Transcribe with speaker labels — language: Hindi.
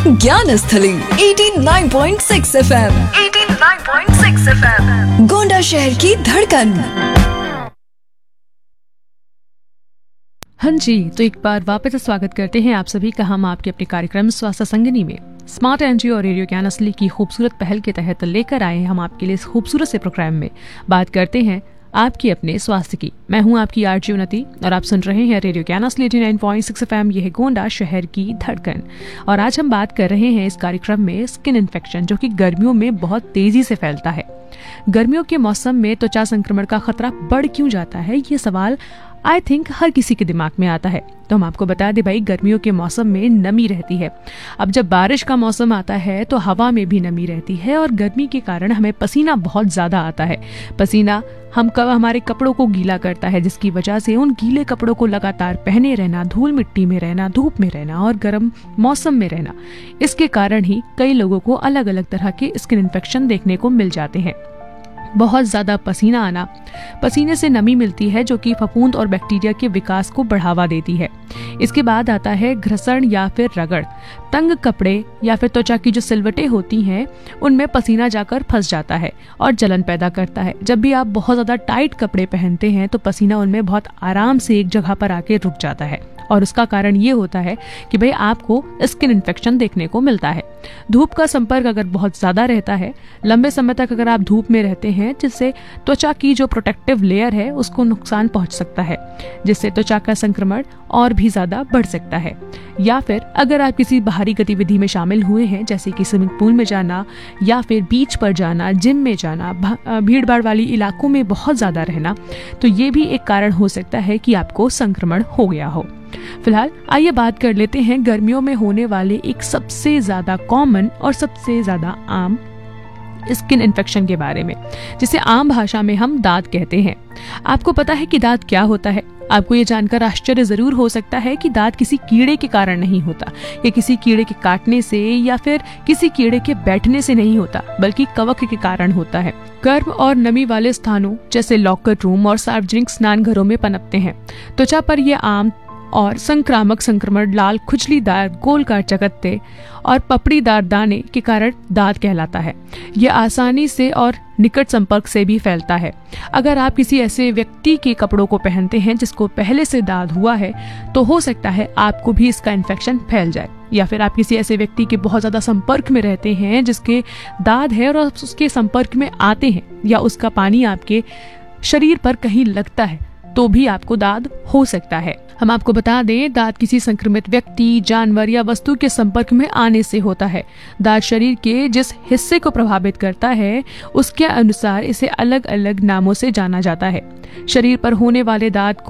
Speaker 1: ज्ञान स्थली 89.6 FM, 89.6 FM, गोंडा शहर की धड़कन।
Speaker 2: हाँ जी, तो एक बार वापस स्वागत करते हैं आप सभी का हम आपके अपने कार्यक्रम स्वास्थ्य संगिनी में। स्मार्ट एनजीओ और रेडियो ज्ञान असली की खूबसूरत पहल के तहत लेकर आए हम आपके लिए इस खूबसूरत से प्रोग्राम में बात करते हैं आपके अपने स्वास्थ्य की। मैं हूं आपकी आरजी उन्नति और आप सुन रहे हैं रेडियो ज्ञान असली 89.6 FM। यह है गोंडा शहर की धड़कन। और आज हम बात कर रहे हैं इस कार्यक्रम में स्किन इन्फेक्शन, जो कि गर्मियों में बहुत तेजी से फैलता है। गर्मियों के मौसम में त्वचा संक्रमण का खतरा बढ़ क्यों जाता है, ये सवाल आई थिंक हर किसी के दिमाग में आता है। तो हम आपको बता दें भाई, गर्मियों के मौसम में नमी रहती है। अब जब बारिश का मौसम आता है तो हवा में भी नमी रहती है और गर्मी के कारण हमें पसीना बहुत ज्यादा आता है। पसीना हमारे कपड़ों को गीला करता है, जिसकी वजह से उन गीले कपड़ों को लगातार पहने रहना, धूल मिट्टी में रहना, धूप में रहना और गर्म मौसम में रहना, इसके कारण ही कई लोगों को अलग अलग तरह के स्किन इन्फेक्शन देखने को मिल जाते हैं। बहुत ज्यादा पसीना आना, पसीने से नमी मिलती है जो कि फफूंद और बैक्टीरिया के विकास को बढ़ावा देती है। इसके बाद आता है घर्षण या फिर रगड़। तंग कपड़े या फिर त्वचा की जो सिलवटें होती हैं उनमें पसीना जाकर फंस जाता है और जलन पैदा करता है। जब भी आप बहुत ज्यादा टाइट कपड़े पहनते हैं तो पसीना उनमें बहुत आराम से एक जगह पर आके रुक जाता है और उसका कारण ये होता है कि भाई आपको स्किन इन्फेक्शन देखने को मिलता है। धूप का संपर्क अगर बहुत ज्यादा रहता है, लंबे समय तक अगर आप धूप में रहते हैं, जिससे त्वचा की जो प्रोटेक्टिव लेयर है उसको नुकसान पहुंच सकता है, जिससे त्वचा का संक्रमण और भी ज्यादा बढ़ सकता है। या फिर अगर आप किसी बाहरी गतिविधि में शामिल हुए हैं, जैसे कि स्विमिंग पूल में जाना या फिर बीच पर जाना, जिम में जाना, भीड़ भाड़ वाली इलाकों में बहुत ज्यादा रहना, तो ये भी एक कारण हो सकता है कि आपको संक्रमण हो गया हो। फिलहाल आइए बात कर लेते हैं गर्मियों में होने वाले एक सबसे ज्यादा कॉमन और सबसे ज्यादा आम स्किन इन्फेक्शन के बारे में, जिसे आम भाषा में हम दाद कहते हैं। आपको पता है कि दाद क्या होता है? आपको ये जानकर आश्चर्य जरूर हो सकता है कि दाद किसी कीड़े के कारण नहीं होता, या किसी कीड़े के काटने से या फिर किसी कीड़े के बैठने से नहीं होता, बल्कि कवक के कारण होता है। गर्म और नमी वाले स्थानों जैसे लॉकर रूम और सार्वजनिक स्नान घरों में पनपते हैं। त्वचा पर ये आम और संक्रामक संक्रमण लाल खुजलीदार गोलकार चकत्ते और पपड़ीदार दाने के कारण दाद कहलाता है। यह आसानी से और निकट संपर्क से भी फैलता है। अगर आप किसी ऐसे व्यक्ति के कपड़ों को पहनते हैं जिसको पहले से दाद हुआ है, तो हो सकता है आपको भी इसका इन्फेक्शन फैल जाए। या फिर आप किसी ऐसे व्यक्ति के बहुत ज्यादा संपर्क में रहते हैं जिसके दाद है और उसके संपर्क में आते हैं, या उसका पानी आपके शरीर पर कहीं लगता है, तो भी आपको दाद हो सकता है। हम आपको बता दें, दाद किसी संक्रमित व्यक्ति, जानवर या वस्तु के संपर्क में आने से होता है। दाद शरीर के जिस हिस्से को प्रभावित करता है उसके अनुसार इसे अलग अलग नामों से जाना जाता है। शरीर पर होने वाले दाद को